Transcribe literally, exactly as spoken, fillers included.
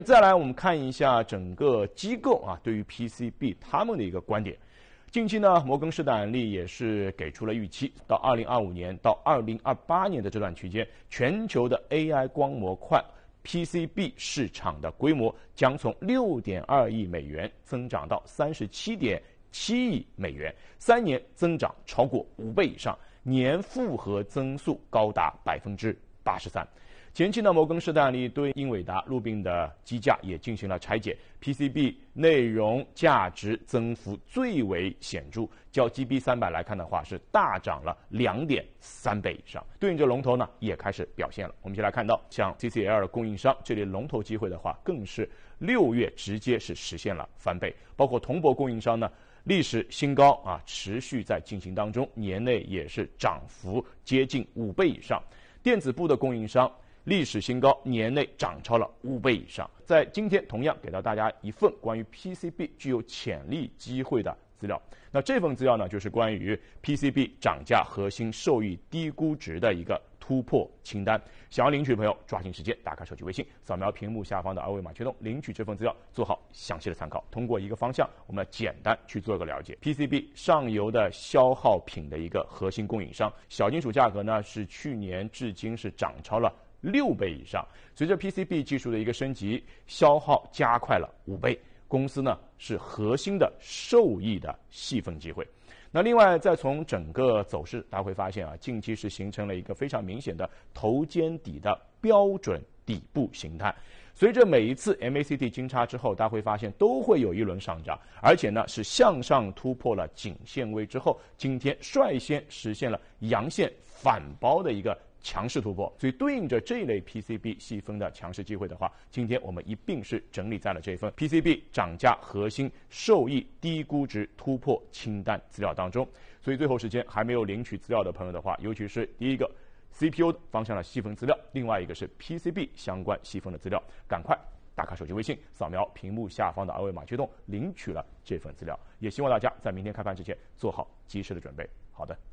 再来，我们看一下整个机构啊对于 P C B 他们的一个观点。近期呢，摩根士丹利也是给出了预期，到二零二五年到二零二八年的这段期间，全球的 A I 光模块 P C B 市场的规模将从六点二亿美元增长到三十七点七亿美元，三年增长超过五倍以上，年复合增速高达百分之八十三。前期呢，摩根士丹利对英伟达、路病的机架也进行了拆解 ，P C B 内容价值增幅最为显著，较 G B 三百来看的话是大涨了两点三倍以上。对应着龙头呢也开始表现了，我们先来看到像 C C L 的供应商，这里龙头机会的话更是六月直接是实现了翻倍，包括铜箔供应商呢。历史新高啊，持续在进行当中，年内也是涨幅接近五倍以上。电子部的供应商历史新高，年内涨超了五倍以上。在今天同样给到大家一份关于 P C B 具有潜力机会的资料。那这份资料呢，就是关于 P C B 涨价核心受益低估值的一个突破清单。想要领取的朋友，抓紧时间打开手机微信，扫描屏幕下方的二维码驱动，领取这份资料，做好详细的参考。通过一个方向，我们简单去做一个了解。P C B 上游的消耗品的一个核心供应商，小金属价格呢是去年至今是涨超了六倍以上。随着 P C B 技术的一个升级，消耗加快了五倍。公司呢是核心的受益的细分机会。那另外，再从整个走势，大家会发现啊，近期是形成了一个非常明显的头肩底的标准底部形态。随着每一次 M A C D 金叉之后，大家会发现都会有一轮上涨，而且呢是向上突破了颈线位之后，今天率先实现了阳线反包的一个强势突破，所以对应着这一类 P C B 细分的强势机会的话，今天我们一并是整理在了这份 P C B 涨价核心受益低估值突破清单资料当中。所以最后时间还没有领取资料的朋友的话，尤其是第一个 C P U 方向的细分资料，另外一个是 P C B 相关细分的资料，赶快打开手机微信，扫描屏幕下方的二维码驱动，领取了这份资料。也希望大家在明天开盘之前做好及时的准备。好的。